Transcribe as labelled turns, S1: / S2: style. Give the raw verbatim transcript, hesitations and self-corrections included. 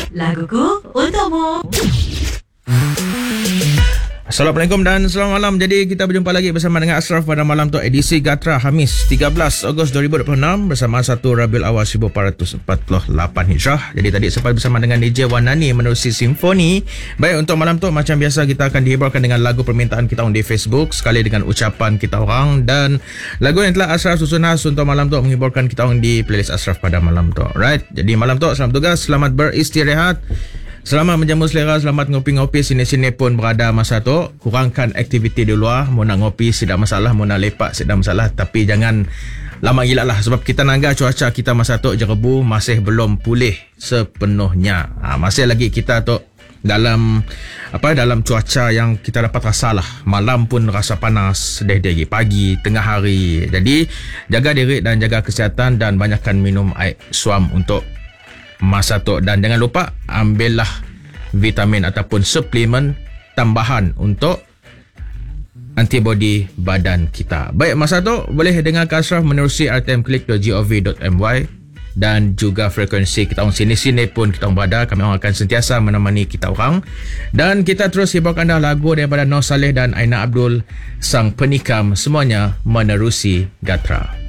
S1: laguku untukmu.
S2: Assalamualaikum dan selamat malam. Jadi kita berjumpa lagi bersama dengan Ashraf pada malam tu, edisi Gatra Khamis tiga belas Ogos dua ribu dua puluh enam bersama satu Rabiul Awal seribu empat ratus empat puluh lapan Hijrah. Jadi tadi sempat bersama dengan D J Wanani menerusi simfoni. Baik, untuk malam tu macam biasa kita akan dihiburkan dengan lagu permintaan kita orang di Facebook sekali dengan ucapan kita orang, dan lagu yang telah Ashraf susun khas untuk malam tu menghiburkan kita orang di playlist Ashraf pada malam tu. Right. Jadi malam tu selamat tugas, selamat beristirahat. Selamat menjamu selera, selamat ngopi-ngopi sini-sini pun berada masa tu. Kurangkan aktiviti di luar. Mau nak ngopi tidak masalah, mau nak lepak tidak masalah, tapi jangan lama gila lah, sebab kita naga cuaca kita masa tu jerebu masih belum pulih sepenuhnya. Ha, masih lagi kita tu dalam apa dalam cuaca yang kita dapat rasa lah. Malam pun rasa panas, dari pagi, tengah hari. Jadi jaga diri dan jaga kesihatan, dan banyakkan minum air suam untuk masa tu, dan jangan lupa ambillah vitamin ataupun suplemen tambahan untuk antibody badan kita. Baik, masa tu boleh dengar Ashraf menerusi r t m click dot gov dot m y dan juga frekuensi kita orang sini-sini pun kita orang berada. Kami orang akan sentiasa menemani kita orang, dan kita terus hiburkan anda lagu daripada Noh Saleh dan Aina Abdul, sang penikam, semuanya menerusi Gatra.